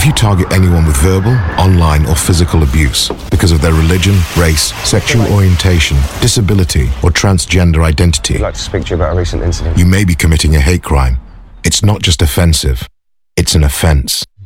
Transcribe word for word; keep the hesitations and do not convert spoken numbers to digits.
you target anyone with verbal, online, or physical abuse because of their religion, race, sexual orientation, disability, or transgender identity, I'd like to speak to you about a recent incident. you may be committing a hate crime. It's not just offensive, it's an offense.